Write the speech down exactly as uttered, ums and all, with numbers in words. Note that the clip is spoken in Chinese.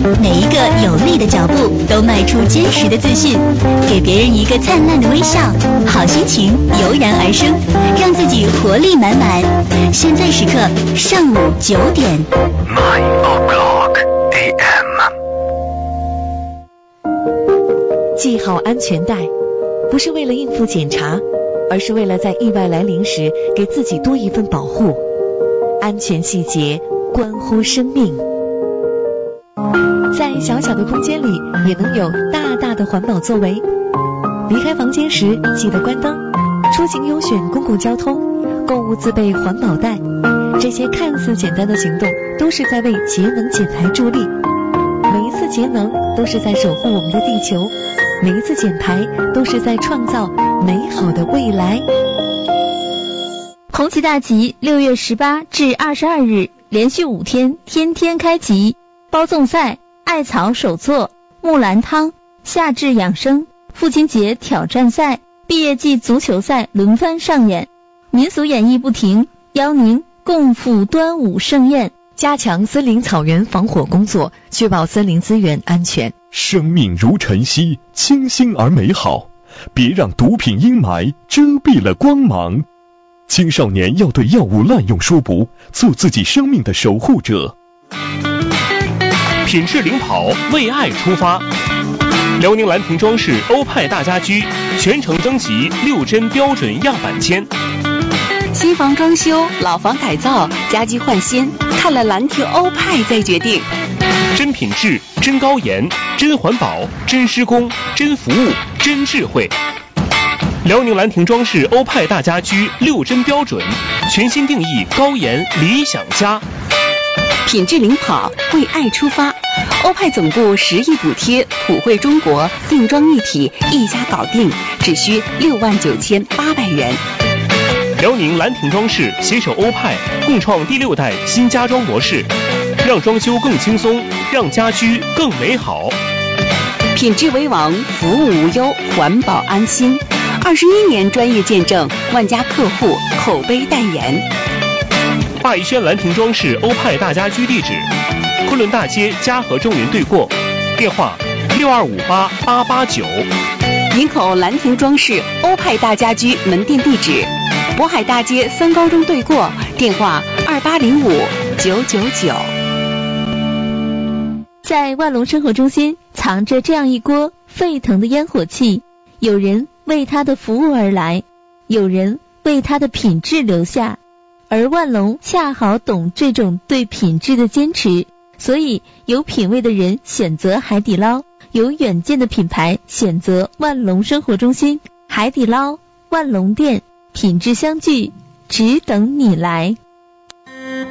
每一个有力的脚步都迈出坚实的自信，给别人一个灿烂的微笑，好心情油然而生，让自己活力满满。现在时刻上午九点。 nine o'clock a m。 系好安全带，不是为了应付检查，而是为了在意外来临时给自己多一份保护。安全细节关乎生命。在小小的空间里也能有大大的环保作为。离开房间时记得关灯，出行优选公共交通，购物自备环保袋。这些看似简单的行动都是在为节能减排助力。每一次节能都是在守护我们的地球，每一次减排都是在创造美好的未来。 红旗大旗六月十八至二十二日连续五天天天开旗，包粽赛、艾草手作、木兰汤、夏至养生、父亲节挑战赛、毕业季足球赛轮番上演，民俗演绎不停，邀您共赴端午盛宴， 加强森林草原防火工作，确保森林资源安全。 生命如晨曦，清新而美好，别让毒品阴霾遮蔽了光芒。青少年要对药物滥用说不，做自己生命的守护者。 品质领跑，为爱出发。辽宁兰亭装饰欧派大家居全程征集六针标准样板间。 新房装修、老房改造、家居换新，看了兰亭欧派再决定。 真品质、真高颜、真环保、真施工、真服务、真智慧。辽宁兰亭装饰欧派大家居六针标准，全新定义高颜理想家。 品质领跑，为爱出发。欧派总部十亿补贴，普惠中国，定妆一体，一家搞定，只需六万九千八百元。 辽宁兰亭装饰携手欧派，共创第六代新家装模式，让装修更轻松，让家居更美好。 品质为王，服务无忧，环保安心。二十一年专业见证，万家客户口碑代言。 华谊轩兰亭装饰欧派大家居地址：昆仑大街嘉禾中云对过，电话六二五八八八九。 营口兰亭装饰欧派大家居门店地址：渤海大街三高中对过，电话二八零五九九九。 在万隆生活中心藏着这样一锅沸腾的烟火气，有人为它的服务而来，有人为它的品质留下，而万隆恰好懂这种对品质的坚持，所以有品位的人选择海底捞，有远见的品牌选择万隆生活中心。海底捞万隆店，品质相聚，只等你来。